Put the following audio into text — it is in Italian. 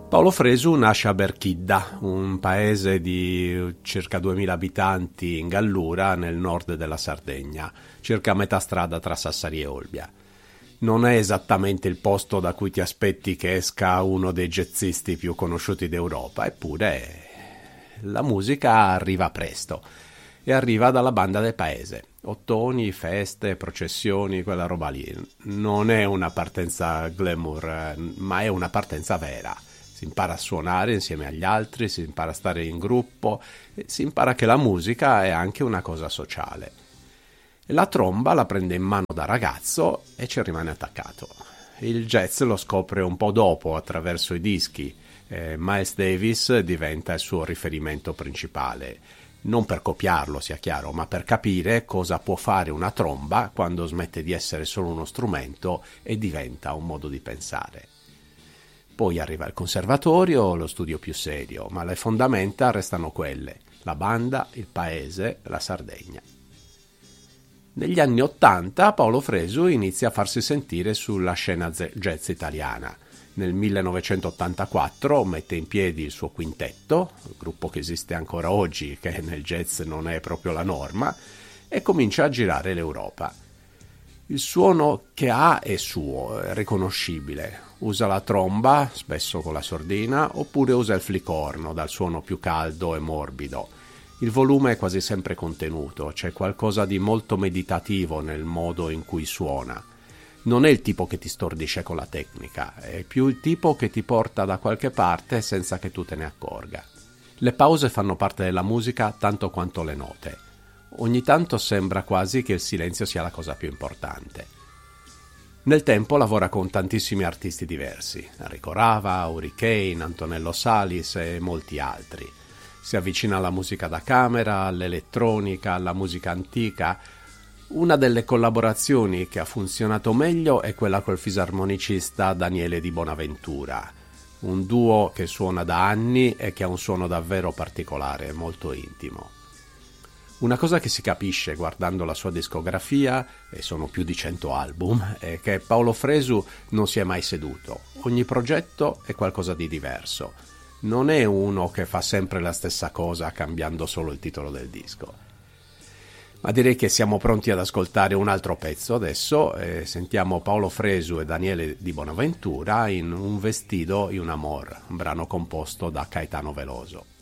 Paolo Fresu nasce a Berchidda, un paese di circa 2000 abitanti in Gallura, nel nord della Sardegna, circa a metà strada tra Sassari e Olbia. Non è esattamente il posto da cui ti aspetti che esca uno dei jazzisti più conosciuti d'Europa, eppure la musica arriva presto e arriva dalla banda del paese. Ottoni, feste, processioni, quella roba lì. Non è una partenza glamour, ma è una partenza vera. Si impara a suonare insieme agli altri, si impara a stare in gruppo, si impara che la musica è anche una cosa sociale. E la tromba la prende in mano da ragazzo e ci rimane attaccato. Il jazz lo scopre un po' dopo attraverso i dischi. Miles Davis diventa il suo riferimento principale. Non per copiarlo, sia chiaro, ma per capire cosa può fare una tromba quando smette di essere solo uno strumento e diventa un modo di pensare. Poi arriva il conservatorio, lo studio più serio, ma le fondamenta restano quelle: la banda, il paese, la Sardegna. Negli anni '80 Paolo Fresu inizia a farsi sentire sulla scena jazz italiana. Nel 1984 mette in piedi il suo quintetto, il gruppo che esiste ancora oggi, che nel jazz non è proprio la norma, e comincia a girare l'Europa. Il suono che ha è suo, è riconoscibile. Usa la tromba, spesso con la sordina, oppure usa il flicorno, dal suono più caldo e morbido. Il volume è quasi sempre contenuto, c'è qualcosa di molto meditativo nel modo in cui suona. Non è il tipo che ti stordisce con la tecnica, è più il tipo che ti porta da qualche parte senza che tu te ne accorga. Le pause fanno parte della musica tanto quanto le note. Ogni tanto sembra quasi che il silenzio sia la cosa più importante. Nel tempo lavora con tantissimi artisti diversi, Enrico Rava, Hurricane, Antonello Salis e molti altri. Si avvicina alla musica da camera, all'elettronica, alla musica antica. Una delle collaborazioni che ha funzionato meglio è quella col fisarmonicista Daniele Di Bonaventura, un duo che suona da anni e che ha un suono davvero particolare, molto intimo. Una cosa che si capisce guardando la sua discografia, e sono più di 100 album, è che Paolo Fresu non si è mai seduto. Ogni progetto è qualcosa di diverso. Non è uno che fa sempre la stessa cosa cambiando solo il titolo del disco. Ma direi che siamo pronti ad ascoltare un altro pezzo adesso. Sentiamo Paolo Fresu e Daniele Di Bonaventura in Un vestido y un amor, un brano composto da Caetano Veloso.